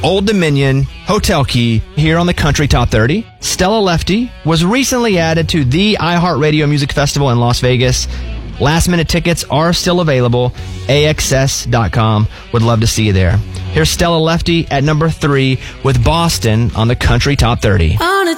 Old Dominion, Hotel Key, here on the Country Top 30. Stella Lefty was recently added to the iHeartRadio Music Festival in Las Vegas. Last minute tickets are still available. AXS.com. Would love to see you there. Here's Stella Lefty at number 3 with Boston on the Country Top 30.